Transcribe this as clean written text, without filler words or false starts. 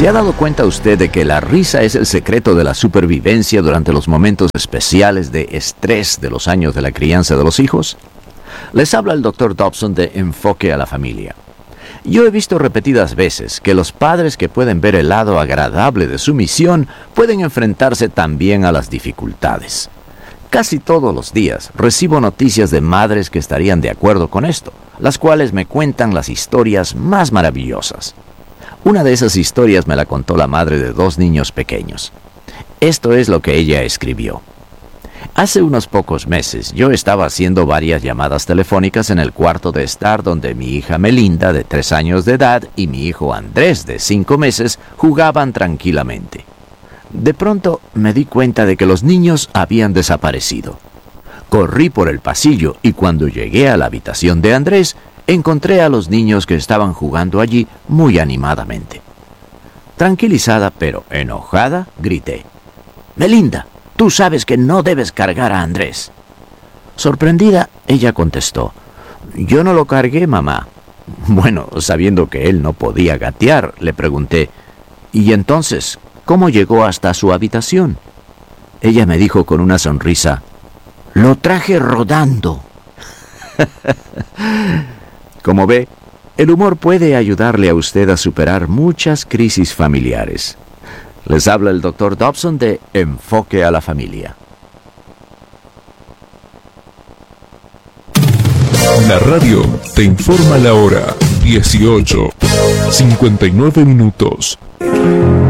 ¿Se ha dado cuenta usted de que la risa es el secreto de la supervivencia durante los momentos especiales de estrés de los años de la crianza de los hijos? Les habla el Dr. Dobson de Enfoque a la Familia. Yo he visto repetidas veces que los padres que pueden ver el lado agradable de su misión pueden enfrentarse también a las dificultades. Casi todos los días recibo noticias de madres que estarían de acuerdo con esto, las cuales me cuentan las historias más maravillosas. Una de esas historias me la contó la madre de 2 niños pequeños. Esto es lo que ella escribió. Hace unos pocos meses yo estaba haciendo varias llamadas telefónicas en el cuarto de estar donde mi hija Melinda, de 3 años de edad, y mi hijo Andrés, de 5 meses, jugaban tranquilamente. De pronto me di cuenta de que los niños habían desaparecido. Corrí por el pasillo y cuando llegué a la habitación de Andrés, encontré a los niños que estaban jugando allí muy animadamente. Tranquilizada pero enojada, grité: «Melinda, tú sabes que no debes cargar a Andrés». Sorprendida, ella contestó: «Yo no lo cargué, mamá». Bueno, sabiendo que él no podía gatear, le pregunté: «¿Y entonces cómo llegó hasta su habitación?». Ella me dijo con una sonrisa: «Lo traje rodando». Como ve, el humor puede ayudarle a usted a superar muchas crisis familiares. Les habla el Dr. Dobson de Enfoque a la Familia. La radio te informa la hora 18:59.